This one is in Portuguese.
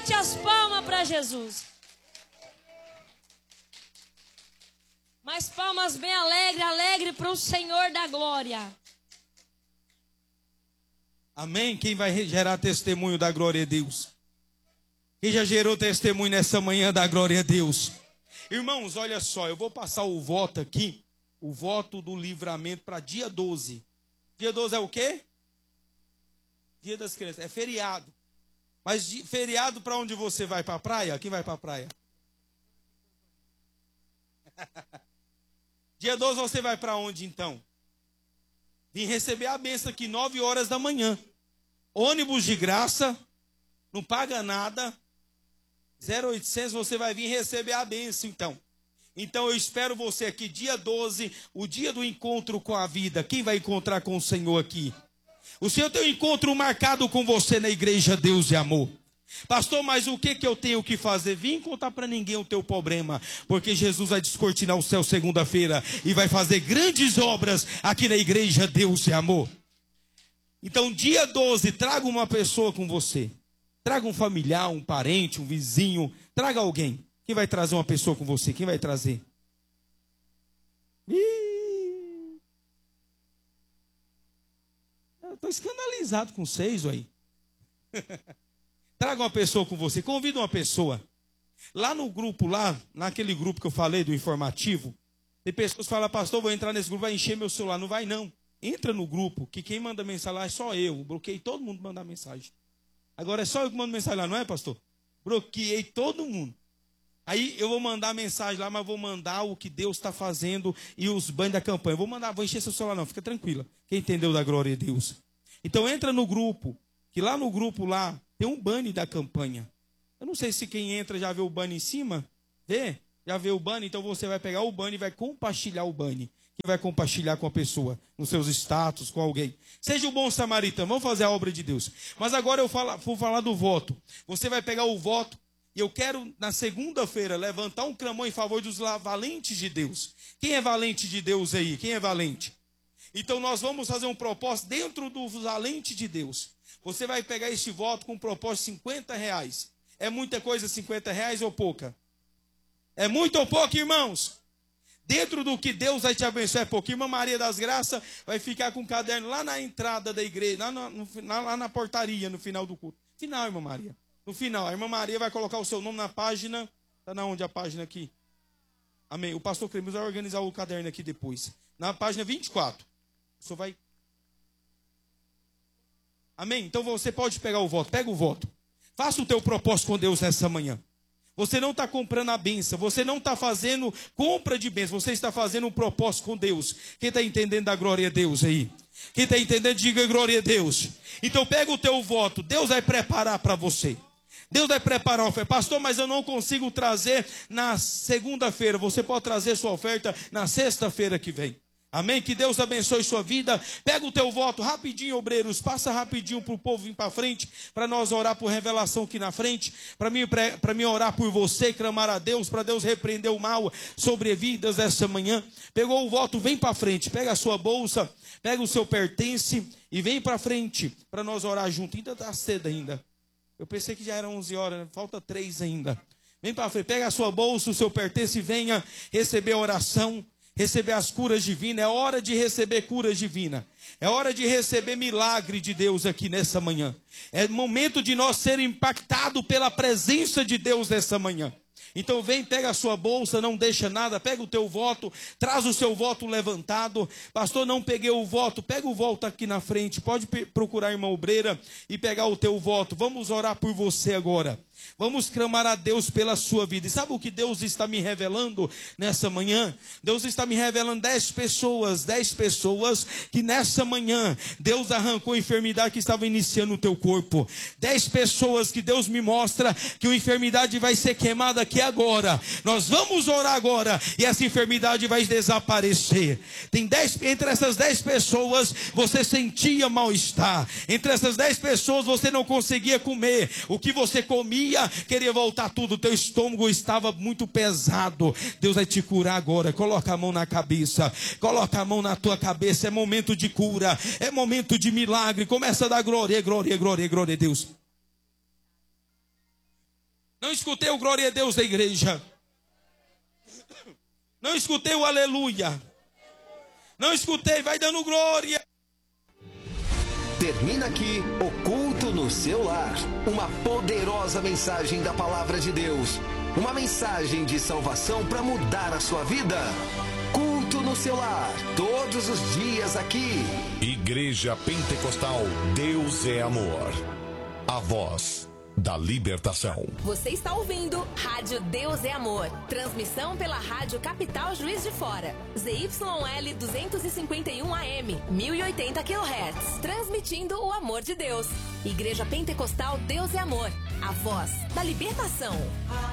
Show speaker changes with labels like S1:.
S1: Bate as palmas para Jesus. Mais palmas bem alegre, alegre para o Senhor da glória.
S2: Amém? Quem vai gerar testemunho da glória a Deus? Quem já gerou testemunho nessa manhã da glória a Deus? Irmãos, olha só, eu vou passar o voto aqui, o voto do livramento para dia 12. Dia 12 é o quê? Dia das Crianças, é feriado. Mas feriado para onde você vai? Para a praia? Quem vai para a praia? Dia 12 você vai para onde então? Vim receber a bênção aqui 9 horas da manhã. Ônibus de graça, não paga nada. 0800 você vai vir receber a bênção então. Então eu espero você aqui dia 12, o dia do encontro com a vida. Quem vai encontrar com o Senhor aqui? O Senhor tem um encontro marcado com você na igreja Deus e Amor. Pastor, mas o que eu tenho que fazer? Vim contar para ninguém o teu problema, porque Jesus vai descortinar o céu segunda-feira e vai fazer grandes obras aqui na igreja Deus e Amor. Então dia 12, traga uma pessoa com você. Traga um familiar, um parente, um vizinho. Traga alguém. Quem vai trazer uma pessoa com você? Quem vai trazer? Eu estou escandalizado com vocês aí. Traga uma pessoa com você. Convida uma pessoa. Lá no grupo, naquele grupo que eu falei do informativo, tem pessoas que falam, pastor, vou entrar nesse grupo, vai encher meu celular. Não vai não. Entra no grupo, que quem manda mensagem lá é só eu. Bloqueei todo mundo mandar mensagem. Agora é só eu que mando mensagem lá, não é, pastor? Bloqueei todo mundo. Aí eu vou mandar mensagem lá, mas vou mandar o que Deus está fazendo e os banhos da campanha. Vou encher seu celular não, fica tranquila. Quem entendeu da glória de Deus? Então entra no grupo, que lá no grupo lá tem um banner da campanha. Eu não sei se quem entra já vê o banner em cima. Vê? Já vê o banner, então você vai pegar o banner e vai compartilhar o banner. Quem vai compartilhar com a pessoa, nos seus status, com alguém. Seja o bom samaritano, vamos fazer a obra de Deus. Mas agora eu vou falar do voto. Você vai pegar o voto, e eu quero, na segunda-feira, levantar um clamor em favor dos valentes de Deus. Quem é valente de Deus aí? Quem é valente? Então nós vamos fazer um propósito dentro dos valentes de Deus. Você vai pegar este voto com um propósito de R$50. É muita coisa R$50 ou pouca? É muito ou pouco, irmãos? Dentro do que Deus vai te abençoar é pouco. Irmã Maria das Graças vai ficar com o caderno lá na entrada da igreja, lá na portaria, no final do culto. Final, irmã Maria. No final, a irmã Maria vai colocar o seu nome na página. Está na onde a página aqui? Amém. O pastor Cremos vai organizar o caderno aqui depois. Na página 24. O senhor vai... Amém? Então você pode pegar o voto. Pega o voto. Faça o teu propósito com Deus nessa manhã. Você não está comprando a bênção. Você não está fazendo compra de bênção. Você está fazendo um propósito com Deus. Quem está entendendo da glória a Deus aí? Quem está entendendo, diga glória a Deus. Então pega o teu voto. Deus vai preparar para você. Deus vai preparar a oferta. Pastor, mas eu não consigo trazer na segunda-feira. Você pode trazer sua oferta na sexta-feira que vem. Amém? Que Deus abençoe sua vida. Pega o teu voto rapidinho, obreiros. Passa rapidinho para o povo vir para frente. Para nós orar por revelação aqui na frente. Para mim orar por você, clamar a Deus. Para Deus repreender o mal sobre vidas essa manhã. Pegou o voto, vem para frente. Pega a sua bolsa. Pega o seu pertence. E vem para frente. Para nós orar junto. Ainda está cedo ainda. Eu pensei que já eram 11 horas. Falta 3 ainda. Vem para frente. Pega a sua bolsa, o seu pertence. E venha receber a oração. Receber as curas divinas. É hora de receber curas divinas. É hora de receber milagre de Deus aqui nessa manhã. É momento de nós ser impactados pela presença de Deus nessa manhã. Então vem, pega a sua bolsa, não deixa nada, pega o teu voto, traz o seu voto levantado. Pastor, não peguei o voto, pega o voto aqui na frente, pode procurar a irmã obreira e pegar o teu voto. Vamos orar por você agora. Vamos clamar a Deus pela sua vida. E sabe o que Deus está me revelando nessa manhã? Deus está me revelando 10 pessoas que nessa manhã Deus arrancou a enfermidade que estava iniciando no teu corpo. 10 pessoas que Deus me mostra que a enfermidade vai ser queimada aqui agora. Nós vamos orar agora e essa enfermidade vai desaparecer. Entre essas 10 pessoas você sentia mal-estar. Entre essas 10 pessoas você não conseguia comer. O que você comia queria voltar tudo, teu estômago estava muito pesado. Deus vai te curar agora. Coloca a mão na cabeça, coloca a mão na tua cabeça. É momento de cura, é momento de milagre. Começa a dar glória, glória, glória, glória a Deus. Não escutei o glória a Deus da igreja. Não escutei o aleluia. Não escutei, vai dando glória.
S3: Termina aqui o culto no seu lar. Uma poderosa mensagem da palavra de Deus. Uma mensagem de salvação para mudar a sua vida. Culto no seu lar, todos os dias aqui.
S4: Igreja Pentecostal Deus é Amor. A voz da libertação.
S5: Você está ouvindo Rádio Deus é Amor. Transmissão pela Rádio Capital Juiz de Fora. ZYL 251 AM, 1080 kHz. Transmitindo o amor de Deus. Igreja Pentecostal Deus é Amor. A voz da libertação.